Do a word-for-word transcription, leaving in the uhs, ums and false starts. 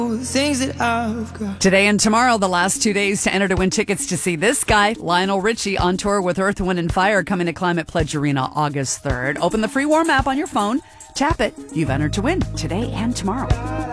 things that I've got. Today and tomorrow, the last two days to enter to win tickets to see this guy, Lionel Richie, on tour with Earth, Wind and Fire, coming to Climate Pledge Arena August third. Open the free Warm app on your phone. Tap it. You've entered to win today and tomorrow.